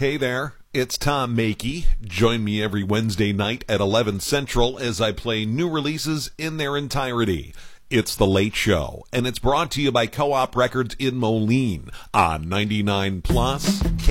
Hey there, it's Tom Makey. Join me every Wednesday night at 11 Central as I play new releases in their entirety. It's The Late Show, and it's brought to you by Co-op Records in Moline on 99 Plus